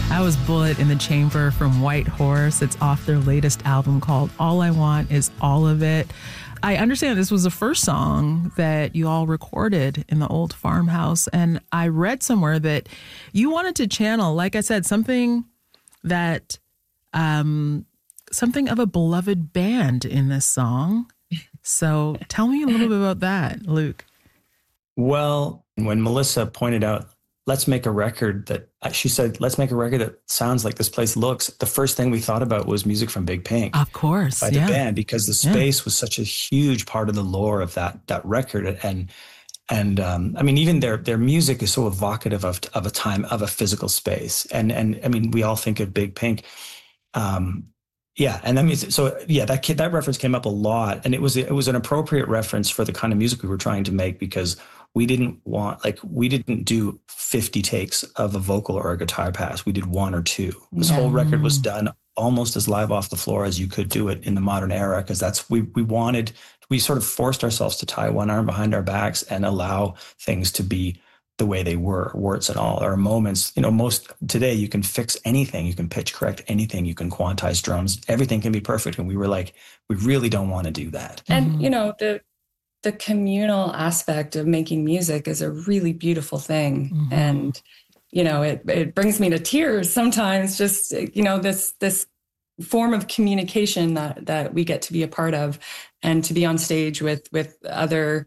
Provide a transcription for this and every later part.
That was Bullet in the Chamber from White Horse. It's off their latest album called All I Want Is All of It. I understand this was the first song that you all recorded in the old farmhouse. And I read somewhere that you wanted to channel, like I said, something that, something of a beloved band in this song. So tell me a little bit about that, Luke. Well, when Melissa pointed out, let's make a record that, she said, let's make a record that sounds like this place looks. The first thing we thought about was music from Big Pink. Of course. By the band, because the space was such a huge part of the lore of that record. And I mean, even their music is so evocative of a time, of a physical space. And I mean, we all think of Big Pink. Yeah. And that means, so yeah, that reference came up a lot, and it was an appropriate reference for the kind of music we were trying to make, because we didn't do 50 takes of a vocal or a guitar pass. We did one or two. This whole record was done almost as live off the floor as you could do it in the modern era. Cause we sort of forced ourselves to tie one arm behind our backs and allow things to be the way they were, warts and all. Our moments, most today you can fix anything, you can pitch correct anything, you can quantize drums, everything can be perfect. And we were like, we really don't want to do that. And the communal aspect of making music is a really beautiful thing. Mm-hmm. And, it brings me to tears sometimes, just, this form of communication that we get to be a part of, and to be on stage with other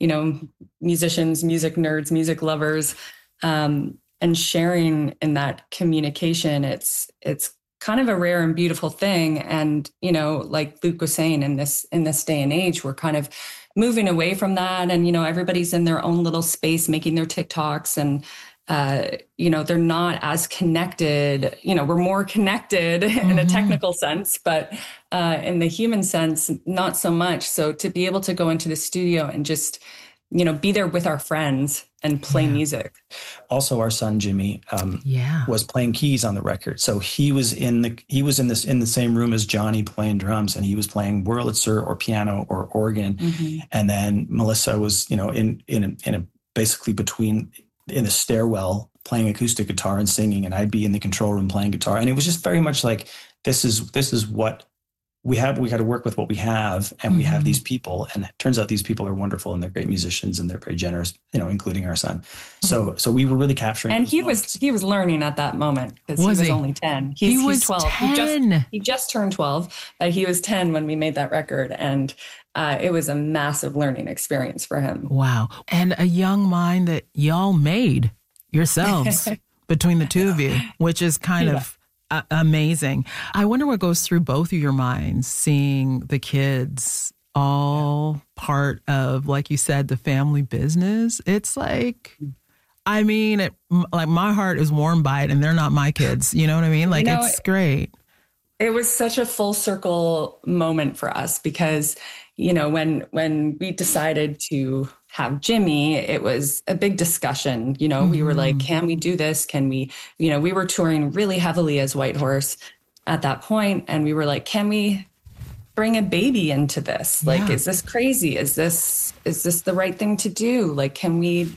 musicians, music nerds, music lovers, and sharing in that communication. It's kind of a rare and beautiful thing. And, like Luke was saying, in this day and age, we're kind of moving away from that. And, everybody's in their own little space making their TikToks, and, they're not as connected. We're more connected in a technical sense, but in the human sense, not so much. So to be able to go into the studio and just, be there with our friends and play music. Also, our son Jimmy was playing keys on the record, so he was in the same room as Johnny playing drums, and he was playing Wurlitzer or piano or organ, and then Melissa was in a basically between in a stairwell playing acoustic guitar and singing, and I'd be in the control room playing guitar, and it was just very much like this is what we have. We got to work with what we have, and we have these people, and it turns out these people are wonderful, and they're great musicians, and they're very generous, including our son. So we were really capturing. And he was learning at that moment, because he was only 10. He was 12. 10. He just turned 12. He was 10 when we made that record, and it was a massive learning experience for him. Wow. And a young mind that y'all made yourselves between the two of you, which is kind of amazing. I wonder what goes through both of your minds, seeing the kids all part of, like you said, the family business. It's like, I mean, like my heart is warmed by it, and they're not my kids. You know what I mean? Like, it's great. It was such a full circle moment for us, because, when we decided to have Jimmy, it was a big discussion. We were like, can we do this? Can we, we were touring really heavily as White Horse at that point. And we were like, can we bring a baby into this? Like, is this crazy? Is this the right thing to do? Like, can we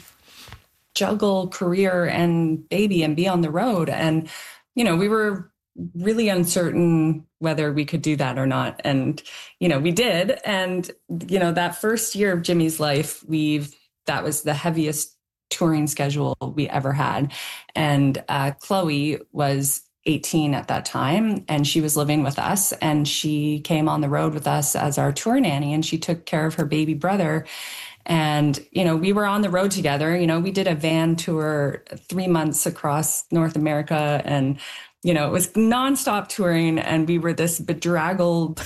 juggle career and baby and be on the road? And, we were really uncertain whether we could do that or not. And, we did. And, that first year of Jimmy's life, that was the heaviest touring schedule we ever had. And Chloe was 18 at that time, and she was living with us, and she came on the road with us as our tour nanny, and she took care of her baby brother. And, we were on the road together. We did a van tour 3 months across North America, and it was nonstop touring, and we were this bedraggled,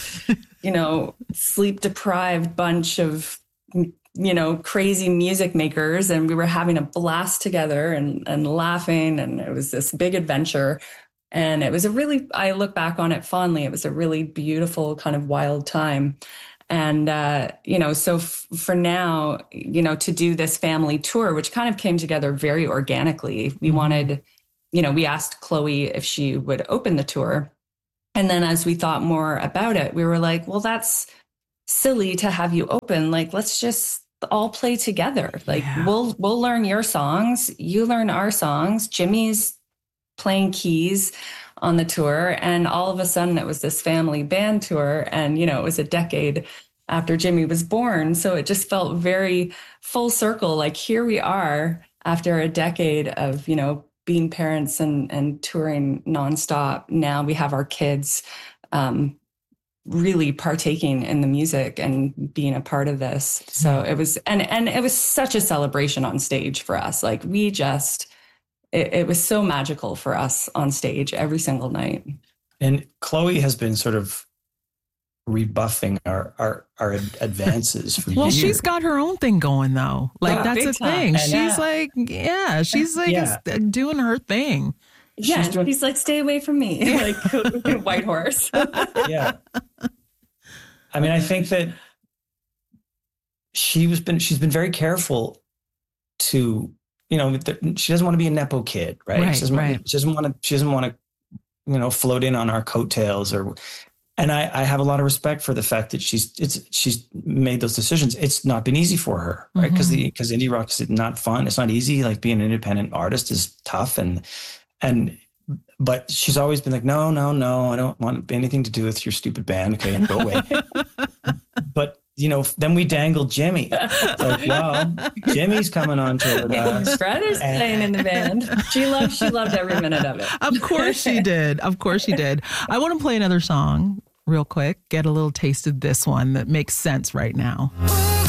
sleep deprived bunch of, crazy music makers, and we were having a blast together and laughing, and it was this big adventure. And it was I look back on it fondly. It was a really beautiful kind of wild time. And, so for now, to do this family tour, which kind of came together very organically, we wanted, we asked Chloe if she would open the tour. And then as we thought more about it, we were like, well, that's silly to have you open. Like, let's just all play together. Like, we'll learn your songs. You learn our songs. Jimmy's playing keys on the tour. And all of a sudden it was this family band tour. And, you know, it was a decade after Jimmy was born. So it just felt very full circle. Like here we are after a decade of, you know, being parents and touring nonstop. Now we have our kids really partaking in the music and being a part of this. So it was, and it was such a celebration on stage for us. Like we just, it was so magical for us on stage every single night. And Chloe has been sort of rebuffing our advances for well, years. She's got her own thing going though. Like that's the thing. She's like doing her thing. Yeah, he's like, stay away from me, like White Horse. Yeah. I mean, I think that she's been very careful to, you know, she doesn't want to be a Nepo kid, right? She doesn't want to, you know, float in on our coattails and I have a lot of respect for the fact that she's made those decisions. It's not been easy for her, right? Because indie rock is not fun. It's not easy. Like being an independent artist is tough but she's always been like, no, I don't want anything to do with your stupid band. Okay, go away. But you know, then we dangled Jimmy. Like, well, Jimmy's coming on tour with us. Brother's playing in the band. She loved every minute of it. Of course she did. Of course she did. I want to play another song real quick. Get a little taste of this one that makes sense right now.